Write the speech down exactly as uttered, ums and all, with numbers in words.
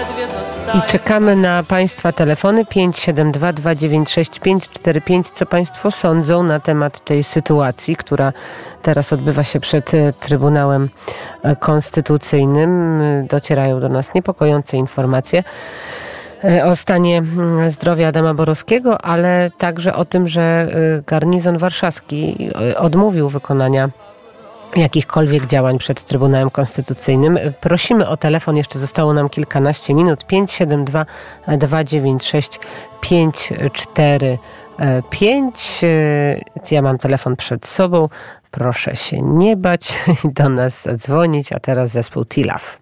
I czekamy na Państwa telefony pięć siedem dwa, dwa dziewięć sześć, pięć cztery pięć. Co Państwo sądzą na temat tej sytuacji, która teraz odbywa się przed Trybunałem Konstytucyjnym? Docierają do nas niepokojące informacje o stanie zdrowia Adama Borowskiego, ale także o tym, że garnizon warszawski odmówił wykonania jakichkolwiek działań przed Trybunałem Konstytucyjnym. Prosimy o telefon, jeszcze zostało nam kilkanaście minut. pięć siedem dwa, dwa dziewięć sześć, pięć cztery pięć. Ja mam telefon przed sobą. Proszę się nie bać i do nas zadzwonić. A teraz zespół Tilaf.